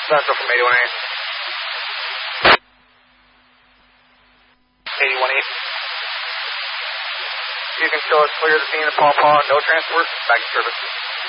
Central from 818. 818. You can show us clear the scene of Paw Paw, no transport, back to service.